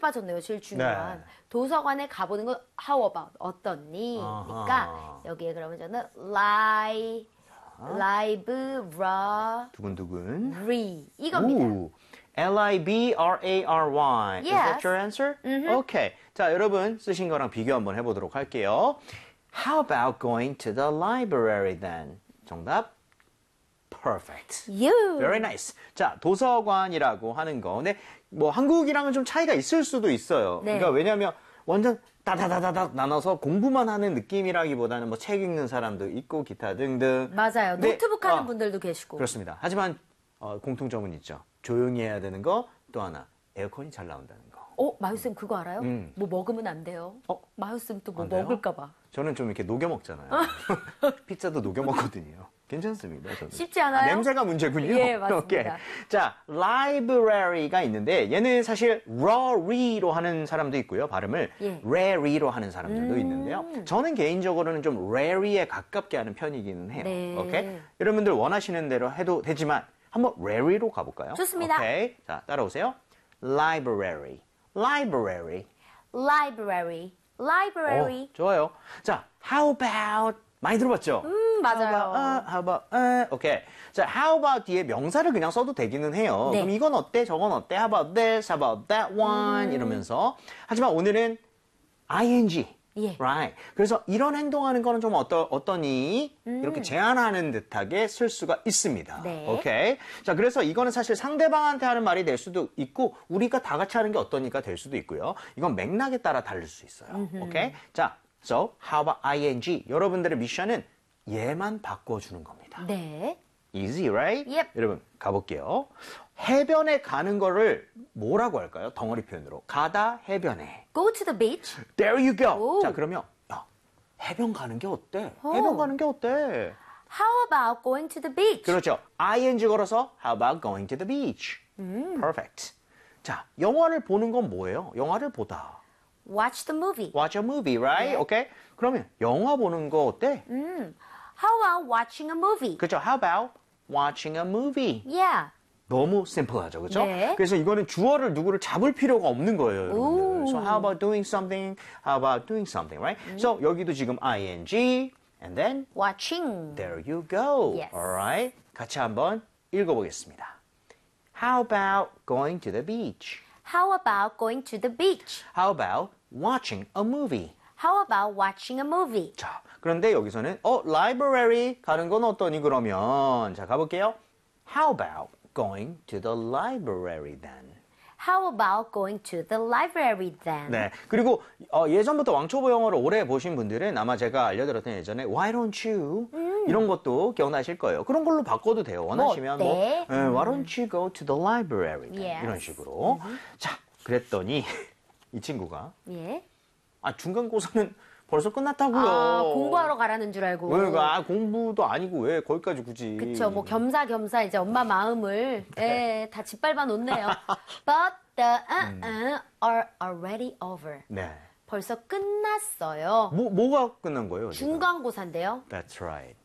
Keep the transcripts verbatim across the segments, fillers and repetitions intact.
빠졌네요. 제일 중요한. 네. 도서관에 가보는 건 how about 어떠니? 그러니까 여기에 그러면 저는 리 library 두근두근. 이겁니다. 오, L I B R A R Y. Is that Yes. your answer? Mm-hmm. Okay. 자, 여러분 쓰신 거랑 비교 한번 해보도록 할게요. How about going to the library then? 정답. Perfect. You. Very nice. 자, 도서관이라고 하는 거. 근데 뭐 한국이랑은 좀 차이가 있을 수도 있어요. 네. 그러니까 왜냐면 완전 다다다다닥 나눠서 공부만 하는 느낌이라기보다는 뭐 책 읽는 사람도 있고 기타 등등. 맞아요. 근데, 노트북 하는 어, 분들도 계시고. 그렇습니다. 하지만 어, 공통점은 있죠. 조용히 해야 되는 거, 또 하나 에어컨이 잘 나온다는 거. 어, 마유쌤 그거 알아요? 음. 뭐 먹으면 안 돼요. 어? 마유쌤 또 뭐 안 돼요? 먹을까 봐. 저는 좀 이렇게 녹여 먹잖아요. 피자도 녹여 먹거든요. 괜찮습니다. 저는. 쉽지 않아요? 냄새가 문제군요. 예, 맞습니다. 오케이. 자, library가 있는데 얘는 사실 rary로 하는 사람도 있고요. 발음을 예. rary로 하는 사람들도 음. 있는데요. 저는 개인적으로는 좀 rary에 가깝게 하는 편이기는 해요. 네. 오케이? 여러분들 원하시는 대로 해도 되지만 한번 rary로 가볼까요? 좋습니다. 오케이. 자, 따라오세요. library, library. library, library. 어, 좋아요. 자, how about 많이 들어봤죠? 음, 맞아요. How about, uh, how about, uh, 오케이. 자, how about 뒤에 명사를 그냥 써도 되기는 해요. 네. 그럼 이건 어때? 저건 어때? How about this? How about that one? 음. 이러면서. 하지만 오늘은 ing. 예. Right. 그래서 이런 행동하는 거는 좀 어떠, 어떠니? 이렇게 제안하는 듯하게 쓸 수가 있습니다. 네. 오케이. 자, 그래서 이거는 사실 상대방한테 하는 말이 될 수도 있고, 우리가 다 같이 하는 게 어떠니까 될 수도 있고요. 이건 맥락에 따라 다를 수 있어요. 오케이. 자, so, how about ing? 여러분들의 미션은 얘만 바꿔주는 겁니다. 네. Easy, right? Yep. 여러분, 가볼게요. 해변에 가는 거를 뭐라고 할까요? 덩어리 표현으로. 가다, 해변에. Go to the beach. There you go. 오. 자, 그러면 야, 해변 가는 게 어때? 오. 해변 가는 게 어때? How about going to the beach? 그렇죠. ing 걸어서 how about going to the beach? Perfect. 자, 영화를 보는 건 뭐예요? 영화를 보다. Watch the movie. Watch a movie, right? 네. 오케이. 그러면 영화 보는 거 어때? How about watching a movie? 그렇죠. How about watching a movie? Yeah. 너무 심플하죠, 그렇죠? 네. 그래서 이거는 주어를 누구를 잡을 필요가 없는 거예요, 여러분들. 오. So how about doing something? How about doing something, right? So 여기도 지금 ing and then Watching. there you go. Yes. Alright. 같이 한번 읽어보겠습니다. How about going to the beach? How about going to the beach? How about watching a movie? How about watching a movie? 자, 그런데 여기서는 어, library 가는 건 어떠니 그러면? 자, 가볼게요. How about going to the library then? How about going to the library then? 네. 그리고 어, 예전부터 왕초보 영어를 오래 보신 분들은 아마 제가 알려드렸던 예전에 Why don't you? 이런 것도 기억나실 거예요. 그런 걸로 바꿔도 돼요. 원하시면 뭐 뭐, 어때? 예, Why don't you go to the library? then? Yes. 이런 식으로. 자, 그랬더니 이 친구가 예. 아 중간고사는 벌써 끝났다고요. 아, 공부하러 가라는 줄 알고. 왜, 아, 공부도 아니고 왜 거기까지 굳이. 그쵸, 뭐 겸사겸사 이제 엄마 마음을 예, 다 짓밟아 놓네요. But the uh, uh, are already over. 네. 벌써 끝났어요. 뭐, 뭐가 끝난 거예요? 지금? 중간고사인데요. That's right.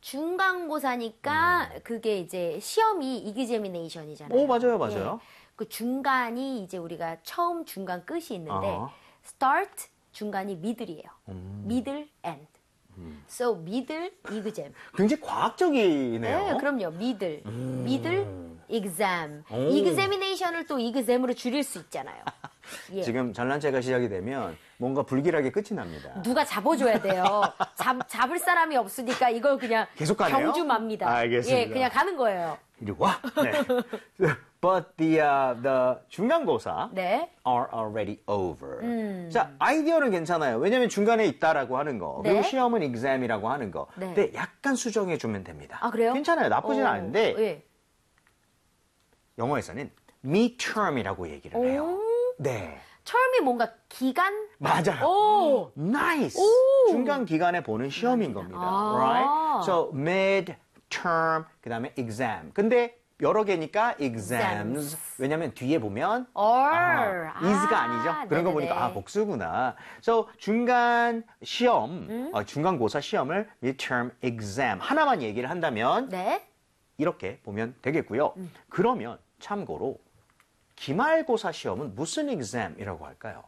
중간고사니까 그게 이제 시험이 이그제미네이션이잖아요. 오, 맞아요, 맞아요. 그 중간이 이제 우리가 처음 중간 끝이 있는데 어. start 중간이 middle이에요. 음. middle end. So middle exam. 굉장히 과학적이네요. 네, 그럼요. middle. middle exam. 오. examination을 또 exam으로 줄일 수 있잖아요. 예. 지금 전란체가 시작이 되면 뭔가 불길하게 끝이 납니다. 누가 잡아줘야 돼요. 잡, 잡을 사람이 없으니까 이걸 그냥 계속 가네요? 경주맙니다. 알겠습니다. 예, 그냥 가는 거예요. 이리 와. 네. But the, uh, the 중간고사 네. are already over. 자, 아이디어는 괜찮아요. 왜냐면 중간에 있다라고 하는 거. 네. 그리고 시험은 exam이라고 하는 거. 네. 근데 약간 수정해주면 됩니다. 아, 그래요? 괜찮아요. 나쁘진 오, 않은데 예. 영어에서는 midterm이라고 얘기를 해요. 오. 네. term이 뭔가 기간? 맞아요. 오. Nice. 오. 중간 기간에 보는 시험인 겁니다. 아. Right? So mid-term 그다음에 exam. 근데 여러 개니까 exams. Exams. 왜냐면 뒤에 보면 or. 아, is가 아니죠. 그런 거 네네네. 보니까 아 복수구나. So 중간 시험, 음? 어, 중간고사 시험을 midterm exam 하나만 얘기를 한다면 네. 이렇게 보면 되겠고요. 그러면 참고로 기말고사 시험은 무슨 exam이라고 할까요?